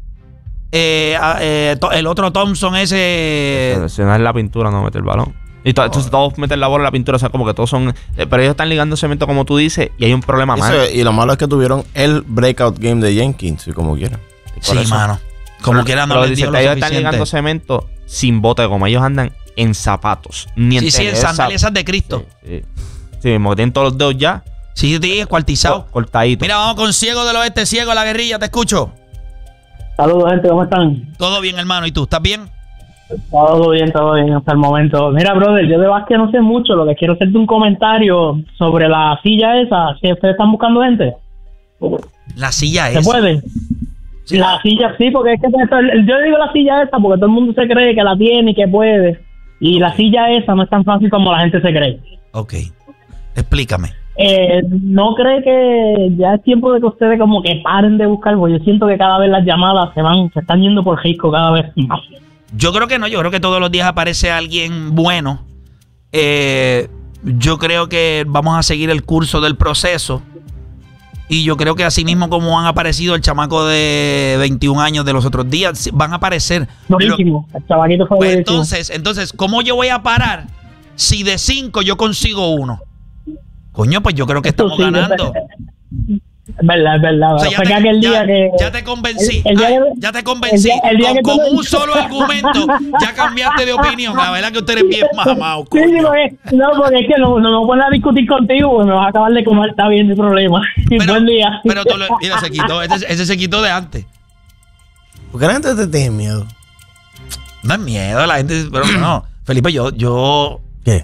A: Eh, eh, el otro Thompson ese...
B: Si no es la pintura, no mete el balón. Y to, entonces todos meten la bola en la pintura, o sea, como que todos son... Eh, pero ellos están ligando cemento como tú dices y hay un problema más.
C: Eso, y lo malo es que tuvieron el breakout game de Jenkins, y como quieran.
A: Sí,
B: eso,
A: mano. Como quiera no
B: pero
A: les
B: dice,
A: dio lo
B: ellos están
A: suficiente.
B: ligando cemento sin bote de goma. Ellos andan en zapatos. Ni en
A: Sí, sí, en
B: tenis,
A: sandalias esas de Cristo.
B: Sí, sí. Sí, mismo que tienen todos los dedos ya
A: Sí, sí, escuartizado.
B: co- cortaditos.
A: Mira, vamos con Ciego del Oeste, Ciego, la guerrilla, te escucho.
E: Saludos, gente, ¿cómo están?
A: Todo bien, hermano, ¿y tú? ¿Estás bien?
E: Todo bien, todo bien hasta el momento. Mira, brother, yo de básquet no sé mucho, lo que quiero hacerte un comentario sobre la silla esa, si ustedes están buscando gente.
A: La silla
E: ¿Se
A: es.
E: puede?
A: Sí.
E: La silla, sí, porque es que yo digo la silla esa porque todo el mundo se cree que la tiene y que puede. Y la silla esa no es tan fácil como la gente se cree.
A: Ok, explícame.
E: Eh, ¿No cree que ya es tiempo de que ustedes como que paren de buscar? Porque yo siento que cada vez las llamadas se van, se están yendo por risco cada vez más.
A: Yo creo que no, yo creo que todos los días aparece alguien bueno. Eh, yo creo que vamos a seguir el curso del proceso. Y yo creo que así mismo como han aparecido el chamaco de veintiún años de los otros días, van a aparecer.
E: Buenísimo, el chavaquito fue
A: Pues
E: buenísimo.
A: entonces, entonces, ¿cómo yo voy a parar si de cinco yo consigo uno? Coño, pues yo creo que
E: Esto
A: estamos
E: sí,
A: ganando.
E: Es verdad, es verdad.
A: O sea,
E: Fue
A: ya,
E: que
A: te,
E: aquel
A: ya-
E: día que...
A: ya te convencí.
E: el- el día
A: Ay,
E: que-
A: ya te convencí.
E: el día- el día
A: con
E: que tú
A: con
E: me-
A: un solo argumento ya cambiaste de opinión. La verdad que usted eres bien mamado,
E: Sí, sí,
A: coño.
E: porque, no, porque es que no, no me ponen a discutir contigo, pues me vas a acabar de comer, está bien, no hay problema.
A: Pero,
E: Buen día.
A: pero tú lo- mira, se quitó. Ese, ese se quitó de antes.
C: ¿Por qué la gente te tiene miedo?
A: No es miedo, la gente. Pero no, Felipe, yo, yo.
C: ¿Qué?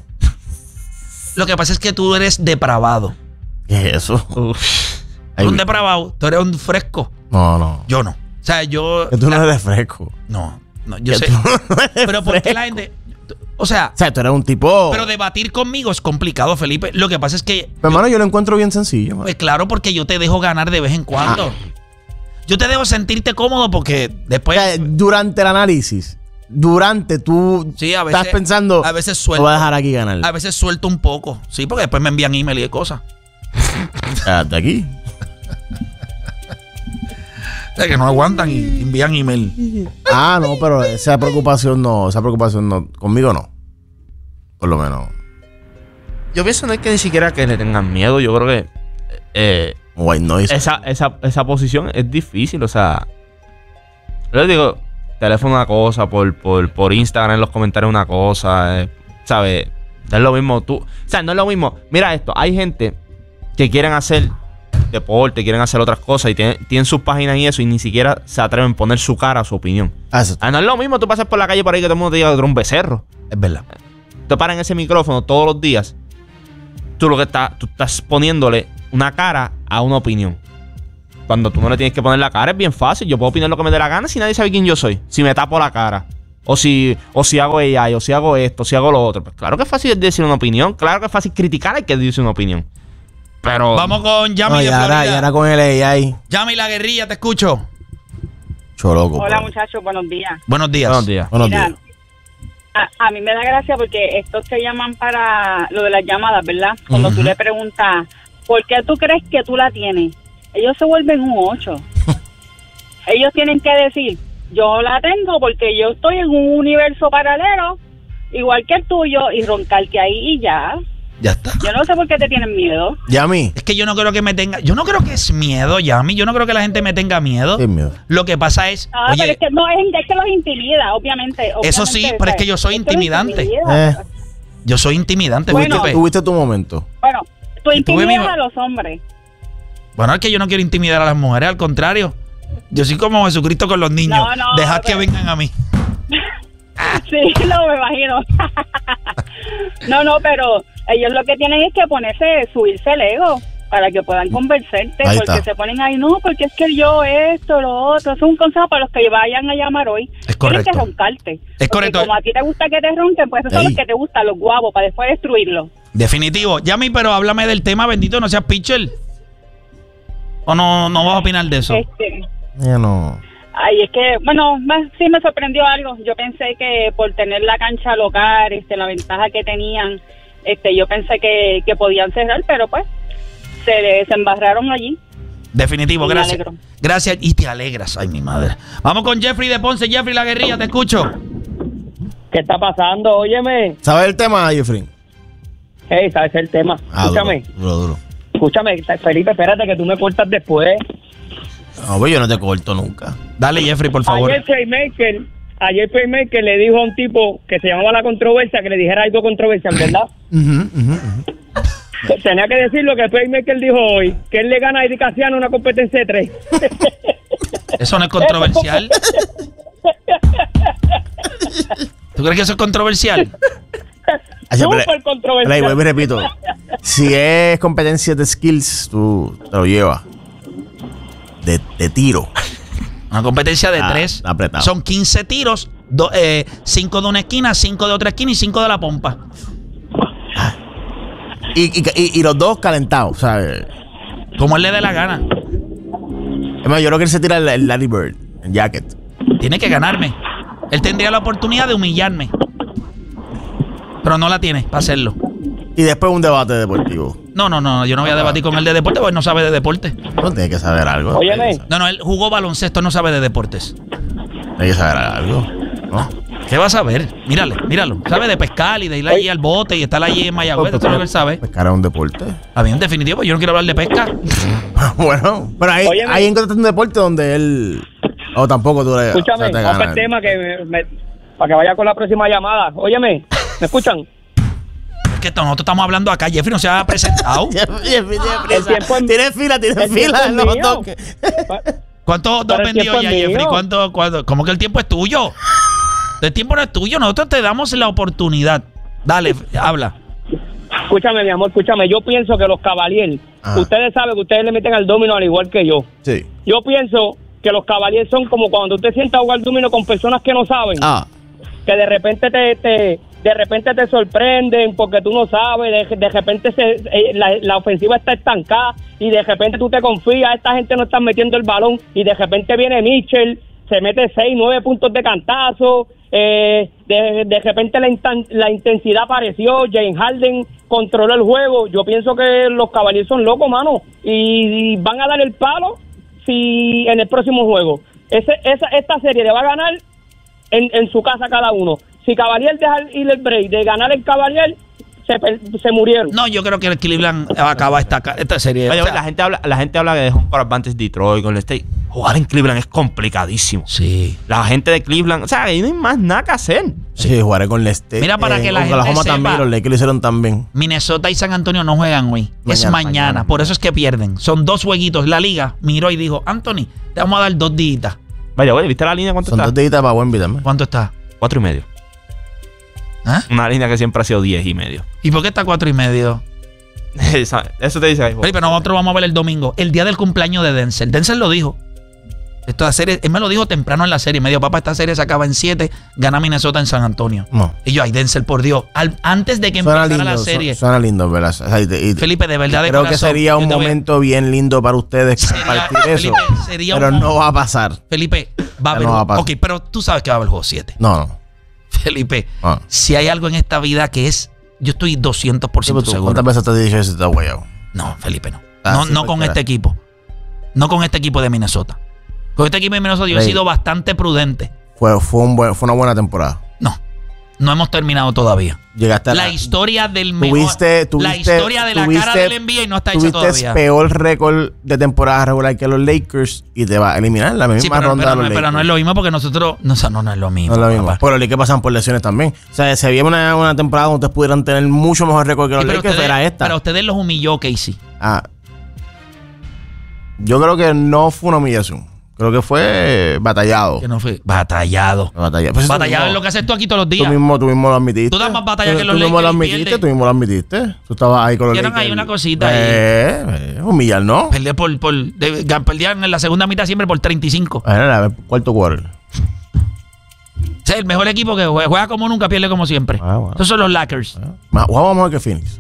A: Lo que pasa es que tú eres depravado.
C: ¿Qué es eso?
A: Tú
C: Ay,
A: eres un depravado, tú eres un fresco.
C: no, no.
A: Yo no. O sea, yo.
C: Que tú no eres fresco.
A: No, no, yo
C: Que
A: sé.
C: tú no eres
A: Pero ¿por qué
C: fresco.
A: la gente.? O sea,
C: O sea, tú eres un tipo...
A: pero debatir conmigo es complicado, Felipe. Lo que pasa es que.
C: Pero, hermano, yo lo encuentro bien sencillo. mano.
A: Pues claro, porque yo te dejo ganar de vez en cuando.
C: Ah.
A: Yo te dejo sentirte cómodo porque
C: O
A: después.
C: sea, durante el análisis, durante tú
A: Sí, a veces-
C: estás pensando,
A: a veces
C: lo
A: suelto.
C: voy a dejar aquí ganar.
A: A veces suelto un poco. Sí, porque después me envían email y de cosas.
C: Quédate aquí.
A: O sea, que no aguantan y envían email.
C: Ah, no, pero esa preocupación no, esa preocupación no, conmigo no. Por lo menos.
B: Yo pienso no es que ni siquiera que le tengan miedo. Yo creo que eh,
C: White noise.
B: esa, esa, esa posición es difícil. O sea, yo les digo, teléfono una cosa, por, por, por Instagram en los comentarios una cosa, eh, ¿sabes? No es lo mismo tú. O sea, no es lo mismo. Mira esto, hay gente que quieren hacer deporte, quieren hacer otras cosas y tienen, tienen sus páginas y eso y ni siquiera se atreven a poner su cara, su opinión.
C: Ah, eso-
B: Ah, no es lo mismo tú pasas por la calle por ahí que todo el mundo te diga que tú eres un becerro.
A: Es verdad.
B: Te paran ese micrófono todos los días. Tú lo que estás, tú estás poniéndole una cara a una opinión. Cuando tú no le tienes que poner la cara es bien fácil. Yo puedo opinar lo que me dé la gana si nadie sabe quién yo soy. Si me tapo la cara. O si, o si hago A I, o si hago esto, o si hago lo otro. Pues claro que es fácil decir una opinión. Claro que es fácil criticar, hay que decir una opinión. Pero
A: Vamos con Yami
C: no,
A: de
C: y ahora, y
A: Florida.
C: ahora con el A I.
A: Yami, la guerrilla, te escucho.
C: Choloco.
F: Hola
C: bro.
F: muchachos, buenos días.
A: Buenos días.
B: buenos días.
C: Buenos
F: Mira,
C: días.
F: a, a mí me da gracia porque estos que llaman para lo de las llamadas, ¿verdad? Cuando tú
A: Ujú.
F: le preguntas, ¿por qué tú crees que tú la tienes? Ellos se vuelven un ocho. Ellos tienen que decir, yo la tengo porque yo estoy en un universo paralelo, igual que el tuyo, y roncarte ahí y ya.
A: Ya está.
F: Yo no sé por qué te tienen miedo.
C: Yami.
A: Es que yo no creo que me tenga. Yo no creo que es miedo, Yami. Yo no creo que la gente me tenga miedo.
C: ¿Qué miedo?
A: Lo que pasa es.
F: Ah,
A: oye,
F: pero es que no, es, es que los intimida, obviamente.
A: Eso sí,
F: obviamente,
A: pero es
F: ¿sabes?
A: que yo soy
F: Es que los
A: intimidante.
F: intimida.
C: Eh.
A: yo soy intimidante,
F: Bueno.
A: Felipe.
C: Tuviste tu momento.
F: Bueno, tú
A: Y tuve
F: intimidas
A: mi-
F: a los hombres.
A: Bueno, es que yo no quiero intimidar a las mujeres, al contrario. Yo soy como Jesucristo con los niños.
F: No, no,
A: Dejad
F: pero-
A: que vengan a mí.
F: Sí, no me imagino. No, no, pero ellos lo que tienen es que ponerse, subirse el ego para que puedan conversarte,
C: Ahí
F: porque
C: está.
F: se ponen ahí, no, porque es que yo esto, lo otro. Es un consejo para los que vayan a llamar hoy.
A: Es
F: Tienes
A: correcto.
F: que roncarte.
A: Es
F: Porque
A: correcto.
F: como a ti te gusta que te ronquen, pues esos son
C: Ey.
F: los que te gustan, los guapos, para después destruirlos.
A: Definitivo. Yami, pero háblame del tema, bendito, no seas pitcher. ¿O no, no vas a opinar de eso?
F: Este,
C: Ya no.
F: Ay, es que, bueno, me- sí me sorprendió algo. Yo pensé que por tener la cancha local, este, la ventaja que tenían, este, yo pensé que, que podían cerrar, pero pues se, se embarraron allí.
A: Definitivo,
F: Y me
A: gracias.
F: alegro.
A: Gracias y te alegras. Ay, mi madre. Vamos con Jeffrey de Ponce. Jeffrey, la guerrilla, te escucho.
G: ¿Qué está pasando? Óyeme.
C: ¿Sabes el tema, Jeffrey?
G: Hey, ¿sabes el tema?
C: Ah,
G: Escúchame.
C: Duro, duro, duro.
G: Escúchame, Felipe, espérate que tú me cortas después.
C: No, pues yo no te corto nunca.
A: Dale, Jeffrey, por favor.
G: Ayer Playmaker, ayer Playmaker le dijo a un tipo que se llamaba La Controversia que le dijera algo controversial, ¿verdad?
C: Ujú, ujú, ujú.
G: Tenía que decir lo que Playmaker dijo hoy, que él le gana a Eddie Casiano una competencia de tres.
A: Eso no es controversial. ¿Tú crees que eso es controversial?
C: Así,
G: Súper
C: pero-
G: controversial.
C: pero ahí vuelvo y repito. Si es competencia de skills, tú te lo llevas. De, de tiro.
A: Una competencia de
C: Ah,
A: tres.
C: apretado.
A: Son quince tiros, do- eh, cinco de una esquina, cinco de otra esquina y cinco de la pompa.
C: Y, y, y, y los dos calentados, ¿sabes?
A: Como él le dé la gana.
C: Es más, yo creo que él se tira el, el Larry Bird, el jacket.
A: Tiene que ganarme. Él tendría la oportunidad de humillarme. Pero no la tiene para hacerlo.
C: Y después un debate deportivo.
A: No, no, no. Yo no voy a debatir con él de deporte porque él no sabe de deporte.
C: No tiene que saber algo.
G: Óyeme.
A: No, no. Él jugó baloncesto, no sabe de deportes.
C: Tiene que saber algo. ¿No?
A: ¿Qué va a saber? Mírale, míralo. Sabe de pescar y de ir allí al bote y estar allí en Mayagüez. Eso es lo que él sabe.
C: Pescar es un deporte.
A: A mí en definitivo, yo no quiero hablar de pesca.
C: Bueno, pero ahí,
G: Óyeme.
C: ahí encontraste un deporte donde él. O tampoco tú le.
G: Escúchame,
C: o sea, te
G: vamos
C: gana.
G: al tema que me- me- para que vaya con la próxima llamada. Óyeme, ¿me escuchan?
A: Es que nosotros estamos hablando acá. Jeffrey no se ha presentado.
C: Jeffrey, Jeffrey, Jeffrey,
G: El tiempo es-
C: Tiene fila, tiene
G: el
C: fila.
G: tiempo es
C: Los
G: mío.
C: toques.
A: ¿Cuántos dos
G: Pero el
A: vendió
G: tiempo
A: ya,
G: es
A: Jeffrey?
G: mío.
A: ¿Cuánto, cuánto? ¿Cómo que el tiempo es tuyo? El tiempo no es tuyo. Nosotros te damos la oportunidad. Dale, habla.
G: Escúchame, mi amor, escúchame. Yo pienso que los Cavaliers,
C: Ajá.
G: ustedes saben que ustedes le meten al domino al igual que yo.
C: Sí.
G: Yo pienso que los Cavaliers son como cuando usted sienta a jugar domino con personas que no saben,
C: Ah,
G: que de repente te, te de repente te sorprenden porque tú no sabes, de, de repente se, eh, la, la ofensiva está estancada y de repente tú te confías, esta gente no está metiendo el balón y de repente viene Mitchell, se mete seis, nueve puntos de cantazo, eh, de, de repente la, intan- la intensidad apareció, James Harden controló el juego. Yo pienso que los Cavaliers son locos, mano, y, y van a dar el palo si en el próximo juego. Ese, esa, esta serie le va a ganar en, en su casa cada uno. Si Cavalier deja ir el break de ganar el Cavalier, se, per- se murieron.
A: No, yo creo que el Cleveland acaba esta, ca- esta serie.
B: Oye,
A: O sea,
B: la gente habla, la gente habla que es un por advantage Detroit con el State. Jugar en Cleveland es complicadísimo.
A: Sí.
B: La gente de Cleveland, o sea, ahí no hay más nada que hacer.
C: sí, jugaré con el State.
A: Mira, para que la gente
C: Oklahoma
A: sepa.
C: también, los Lakers lo hicieron también.
A: Minnesota y San Antonio no juegan hoy. es
C: Mañana,
A: mañana.
C: mañana.
A: Por eso es que pierden. Son dos jueguitos. La liga miró y dijo, Anthony, te vamos a dar dos días.
B: Vaya, oye, ¿viste la línea cuánto
C: Son
B: está?
C: dos deditas para Wemby también.
A: ¿Cuánto está?
B: Cuatro y medio.
A: ¿Ah?
B: Una línea que siempre ha sido diez y medio.
A: ¿Y por qué está cuatro y medio?
B: Esa- Eso te dice ahí.
A: Felipe, nosotros vamos a ver el domingo, el día del cumpleaños de Denzel. Denzel lo dijo. Esta serie, él me lo dijo temprano en la serie. Me dijo, papá, esta serie se acaba en siete, gana Minnesota en San Antonio.
C: No.
A: Y yo, ay, Denzel, por Dios. Al- antes de que
C: Suena
A: empezara
C: lindo,
A: la serie,
C: su- suena lindo, ¿verdad? O sea, y te- y-
A: Felipe, de verdad, de
C: creo que
A: corazón,
C: sería
A: yo
C: un
A: te voy a-
C: momento bien lindo para ustedes
A: Sería-
C: compartir eso.
A: Felipe, sería
C: pero
A: un-
C: no va a pasar.
A: Felipe, va a
C: Ya
A: haber.
C: no va a pasar.
A: Ok, pero tú sabes que va a haber juego siete.
C: No, no.
A: Felipe,
C: Ah.
A: si hay algo en esta vida que es. Yo estoy doscientos por ciento
C: Sí, pero tú,
A: seguro.
C: ¿cuántas veces te he dicho eso y te has guayado?
A: No, Felipe, no.
C: Ah,
A: no
C: sí,
A: no con
C: cualquiera.
A: este equipo. No con este equipo de Minnesota. Con este equipo de Minnesota yo he
C: Rey.
A: sido bastante prudente.
C: Fue, fue, un buen, fue una buena temporada.
A: No. No hemos terminado todavía.
C: Llegaste a
A: la,
C: la
A: historia del mejor.
C: Tuviste, tuviste,
A: la historia de la
C: tuviste,
A: cara del N B A no está hecha
C: tuviste
A: todavía.
C: peor récord de temporada regular que los Lakers y te va a eliminar la misma
A: Sí, pero,
C: ronda
A: pero,
C: de los
A: pero
C: Lakers.
A: no es lo mismo porque nosotros. No, no, no es lo mismo.
C: No es lo mismo.
A: papá.
C: Pero los Lakers pasan por lesiones también. O sea, se había una, una temporada donde ustedes pudieran tener mucho mejor récord que los
A: Sí, pero
C: Lakers,
A: ustedes-
C: era esta.
A: Pero a ustedes los humilló Casey.
C: Ah, yo creo que no fue una humillación. Creo que fue batallado.
A: Que no fue batallado.
C: Batallado, pues
A: Batallado
C: tú
A: es lo que haces tú aquí todos los
C: Tú
A: días.
C: mismo, tú mismo lo admitiste.
A: Tú das más batalla
C: Tú-
A: que los
C: Tú mismo lo
A: Lakers y
C: admitiste,
A: pierdes.
C: tú mismo lo admitiste. Tú estabas ahí con los
A: Hicieron
C: Lakers.
A: ahí una cosita
C: eh, eh, humillar, ¿no?
A: Perdí por, por, de- perdían en la segunda mitad siempre por treinta y cinco.
C: Era el cuarto quarter.
A: O sea, el mejor equipo que juega, juega como nunca, pierde como siempre.
C: Ah, bueno.
A: Esos son los Lakers.
C: Más- Jugamos mejor que Phoenix.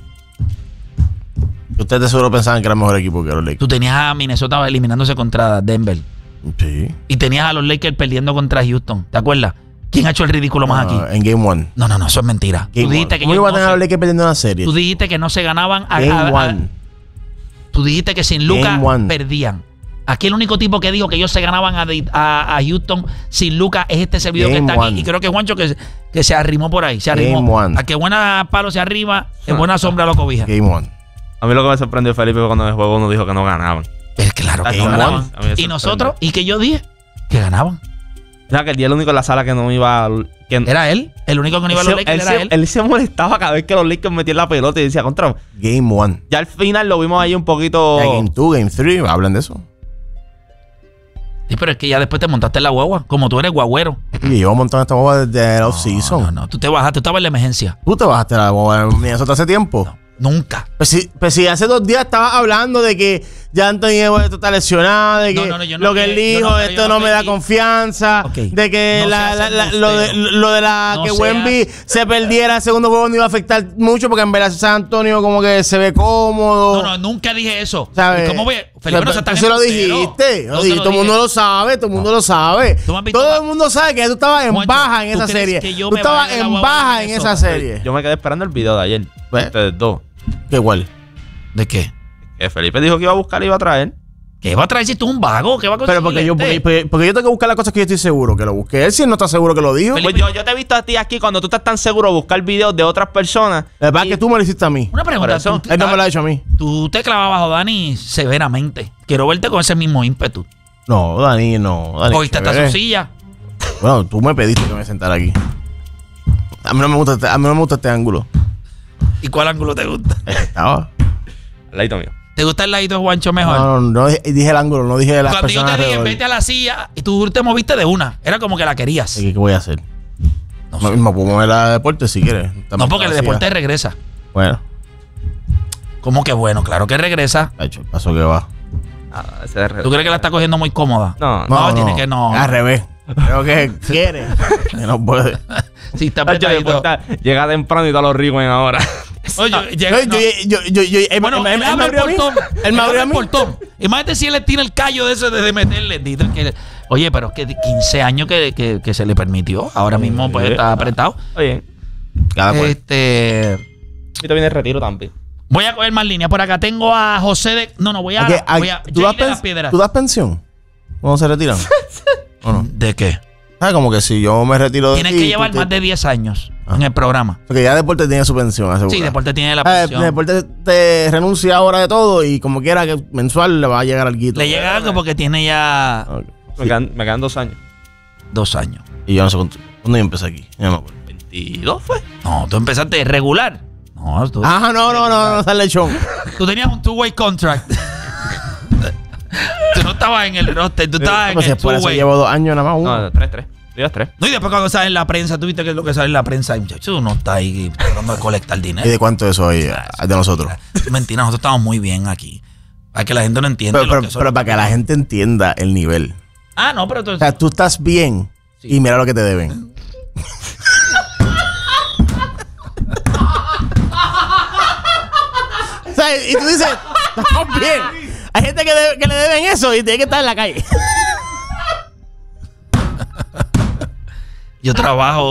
C: Ustedes de seguro pensaban que era el mejor equipo que los Lakers.
A: Tú tenías a Minnesota eliminándose contra Denver.
C: Sí.
A: Y tenías a los Lakers perdiendo contra Houston. ¿Te acuerdas? ¿Quién ha hecho el ridículo más
C: Ah,
A: aquí?
C: en Game One.
A: No, no, no, eso es mentira.
C: Game
A: Tú dijiste
C: one.
A: que
C: ¿Cómo
A: ellos
C: iba a
A: no
C: tener a
A: se-
C: los Lakers perdiendo una serie?
A: Tú dijiste que no se ganaban a,
C: Game
A: a- a-
C: One.
A: Tú dijiste que sin Lucas
C: Game one.
A: perdían. Aquí el único tipo que dijo que ellos se ganaban a, a, a Houston sin Lucas es este servidor que
C: Game
A: está
C: one.
A: aquí. Y creo que Juancho que, que se arrimó por ahí. Se
C: Game
A: arrimó.
C: one.
A: A que buena palo se arriba, en buena sombra lo cobija.
C: Game One.
B: A mí lo que me sorprendió, Felipe, fue cuando en el juego uno dijo que no ganaban.
A: Es claro que
B: Game
A: ganaban.
B: one. A mí me
A: Y
B: sorprende.
A: nosotros, ¿y que yo dije? Que ganaban.
B: O sea, que el día el único en la sala que no iba... Que,
A: Era él. El único que no iba a los
B: él,
A: Lakers
B: se,
A: era él.
B: él se molestaba cada vez que los Lakers metían la pelota y decía, contra...
C: Game One.
B: Ya al final lo vimos ahí un poquito...
C: Ya Game Two, Game Three, hablan de eso.
A: Sí, pero es que ya después te montaste en la guagua. Como tú eres guagüero.
C: Y llevo un montón de esta boba desde la off-season.
A: No, no, tú te bajaste. Tú estabas en la emergencia.
C: Tú te bajaste la boba en Minnesota hace tiempo.
A: Nunca.
C: Pues si, pues si hace dos días estabas hablando de que ya Anthony Edwards está lesionado, de que
A: No, no, no, yo no
C: lo que él
A: dije- yo
C: dijo,
A: no, pero
C: esto
A: yo
C: no,
A: no
C: me da
A: pedí.
C: confianza,
A: Ok.
C: de que
A: No
C: la-
A: seas
C: la- la- lo, de,
A: embustero.
C: lo de la
A: No
C: que
A: seas-
C: Wemby se perdiera el segundo juego no iba a afectar mucho porque en verdad San Antonio como que se ve cómodo.
A: No, no, nunca dije eso.
C: ¿Sabes?
A: ¿Y ¿Cómo voy? Felipe, no seas tan
C: Tú se lo
A: embustero.
C: dijiste.
A: No
C: Lo
A: te
C: dijiste.
A: lo
C: Todo el mundo
A: dije.
C: lo sabe, todo el mundo lo sabe.
A: ¿Tú me has visto
C: Todo
A: ba-
C: el mundo sabe que tú estabas en
A: Juancho,
C: baja en
A: ¿tú
C: esa
A: crees
C: serie.
A: que yo
C: Tú
A: me
C: estabas
A: bajé de la
C: en
A: guagua
C: baja
A: de
C: en
A: Minnesota?
C: esa serie.
B: Yo me quedé esperando el video de ayer.
C: Pues.
B: Ustedes dos.
C: ¿Qué igual?
A: ¿De qué?
B: Que Felipe dijo que iba a buscar y iba a traer.
A: ¿Qué va a traer si tú un vago? ¿Qué va a conseguir
C: Pero porque yo,
A: este?
C: porque, porque yo tengo que buscar las cosas que yo estoy seguro que lo busqué. Él si él no está seguro que lo dijo.
A: Felipe,
B: Pues yo, yo te he visto a ti aquí cuando tú estás tan seguro de buscar videos de otras personas.
C: La verdad es
B: Y-
C: que tú me lo hiciste a mí.
A: Una pregunta.
B: Por eso.
A: Tú,
C: Él no me lo ha hecho a mí.
A: tú te clavabas a Dani severamente. Quiero verte con ese mismo ímpetu.
C: No, Dani, no. Dani,
A: Cogiste hasta
C: chévere.
A: su silla.
C: Bueno, tú me pediste que me sentara aquí. A mí no me gusta este, a mí no me gusta este ángulo.
A: ¿Y cuál ángulo te gusta?
C: Estaba.
B: Al ladito mío.
A: ¿Te gusta el ladito de Juancho mejor?
C: No, no, no dije dije el ángulo, no dije las
A: Cuando yo
C: personas
A: te dije,
C: alrededor.
A: vete a la silla y tú te moviste de una. Era como que la querías.
C: ¿Qué, ¿Qué voy a hacer?
A: No,
C: Me,
A: sé.
C: me puedo mover a deporte si quieres.
A: No, porque el deporte regresa.
C: Bueno,
A: ¿Cómo que bueno? Claro que regresa.
C: hecho, el paso que va.
B: Ah, ese es re-
A: ¿Tú crees que la está cogiendo muy cómoda?
B: No,
A: No, tiene que no.
C: Al revés. Creo que quiere. Que no puede.
A: Sí, está
B: Tacho,
A: apretadito.
B: después está- llega temprano y todos los ricos en ahora.
A: Oye,
C: Yo,
A: llega,
C: yo,
A: no.
C: yo, yo, yo, él-
A: Bueno,
C: él- él
A: él
C: me
A: abre el
C: abrió a mí.
A: portón.
C: Él
A: Él
C: me
A: abre
C: abrió a
A: el
C: mí.
A: portón. Imagínate si él le tiene el callo de eso de meterle. Dito que- Oye, pero es que de quince años que, que, que se le permitió. Ahora mismo pues
B: Sí.
A: está apretado.
B: Oye,
C: Cada cual.
A: Este...
B: ahorita viene el retiro también.
A: Voy a coger más líneas. Por acá tengo a José de... No, no, voy a...
C: Aquí- aquí-
A: voy a
C: ¿tú, das
A: Jay de las
C: pens-
A: Piedras.
C: ¿Tú das pensión? ¿Cuándo se retiran? ¿O no?
A: ¿De qué?
C: Ah, como que si yo me retiro de
A: Tienes
C: aquí,
A: que llevar
C: tú te-
A: más de diez años
C: Ah.
A: en el programa.
C: Porque ya Deporte tiene su pensión asegurada.
A: Sí, Deporte tiene la
C: Ah,
A: pensión.
C: Deporte te renuncia ahora de todo y como quiera que mensual le va a llegar al guito.
A: Le llega algo porque tiene ya
C: Ok.
B: Me, quedan, me quedan dos años.
A: dos años.
C: Y yo no sé cuánto. ¿Cuándo yo empecé aquí? Ya no me acuerdo.
B: veintidós fue.
A: No, tú empezaste regular. No, tú,
C: Ah, no, no, no, no, sale el show.
A: tú tenías un two-way contract. Tú no estabas en el roster, tú estabas en
C: Pues si
A: el
C: es por eso
A: two-way.
C: llevo dos años nada más. uno.
B: No, tres, tres. Llevas tres.
A: No, y después cuando sale en la prensa, tú viste que es lo que sale en la prensa. Y muchacho, no está ahí tratando de colectar
C: ¿Y
A: dinero.
C: de cuánto eso hoy de nosotros?
A: Mentira, nosotros estamos muy bien aquí. Para que la gente no entienda.
C: Pero,
A: lo
C: pero,
A: que son
C: pero
A: los-
C: para que la gente entienda el nivel.
A: Ah, no, pero tú...
C: O sea, tú estás bien y mira lo que te deben. O sea, y tú dices, estamos bien. Hay gente que, debe- que le deben eso y tiene que estar en la calle.
A: Yo trabajo